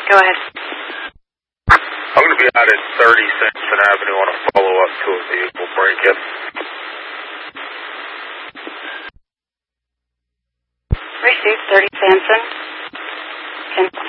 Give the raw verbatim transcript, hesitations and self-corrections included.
Go ahead. I'm going to be out at thirty Sampson Avenue on a follow-up to a vehicle break-in. Received thirty Sampson. Can